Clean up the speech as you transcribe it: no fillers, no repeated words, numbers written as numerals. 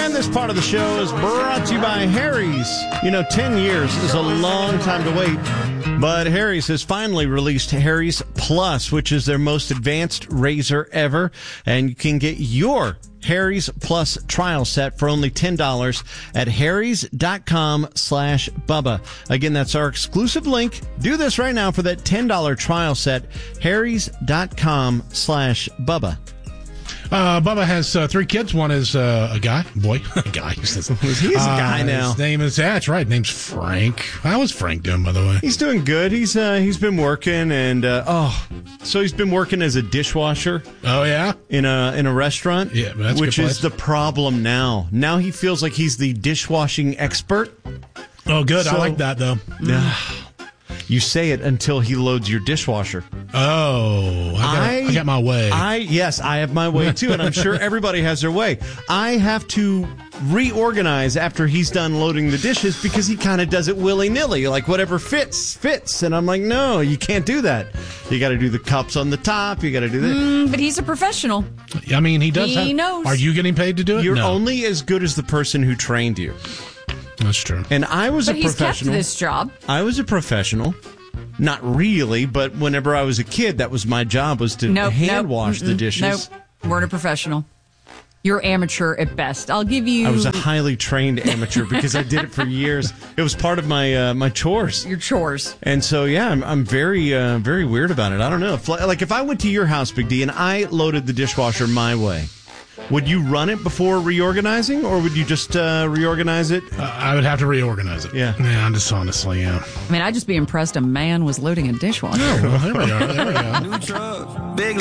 And this part of the show is brought to you by Harry's. 10 years is a long time to wait, but Harry's has finally released Harry's Plus, which is their most advanced razor ever, and you can get your Harry's Plus trial set for only $10 at harrys.com/Bubba. Again, that's our exclusive link. Do this right now for that $10 trial set, harrys.com/Bubba. Bubba has 3 kids. One is a boy. A guy. He's a guy now. His name is, that's right, name's Frank. How is Frank doing, by the way? He's doing good. He's been working, and so he's been working as a dishwasher. Oh, yeah? In a restaurant. Yeah, that's which is the problem now. Now he feels like he's the dishwashing expert. Oh, good. I like that, though. You say it until he loads your dishwasher. Oh, I got my way. Yes, I have my way too, and I'm sure everybody has their way. I have to reorganize after he's done loading the dishes because he kind of does it willy-nilly, like whatever fits. And I'm like, no, you can't do that. You got to do the cups on the top. You got to do that. But he's a professional. I mean, he does. He knows. Are you getting paid to do it? You're only as good as the person who trained you. That's true. And I was a professional. But he's kept this job. I was a professional. Not really, but whenever I was a kid, that was my job, was to hand wash the dishes. Nope, weren't a professional. You're amateur at best. I'll give you... I was a highly trained amateur because I did it for years. It was part of my my chores. Your chores. And so, yeah, I'm very, very weird about it. I don't know. If I went to your house, Big D, and I loaded the dishwasher my way, would you run it before reorganizing, or would you just reorganize it? I would have to reorganize it. Yeah. Yeah, I'm just honestly, yeah. I mean, I'd just be impressed a man was loading a dishwasher. Oh, well, there we go. New truck, big